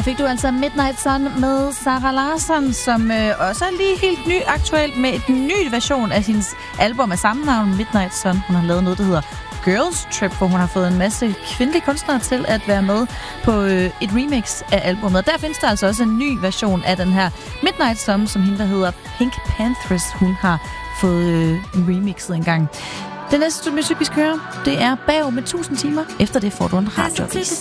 fik du altså Midnight Sun med Zara Larsson, som også er lige helt ny aktuelt med et ny version af hendes album af samme navn, Midnight Sun. Hun har lavet noget, der hedder Girls Trip, hvor hun har fået en masse kvindelige kunstnere til at være med på et remix af albumet. Og der findes der altså også en ny version af den her Midnight Sun, som hende, der hedder Pink Panthers, hun har fået remixet en gang. Det næste musik, vi skal høre, det er Bag med 1000 timer. Efter det får du en radioavis.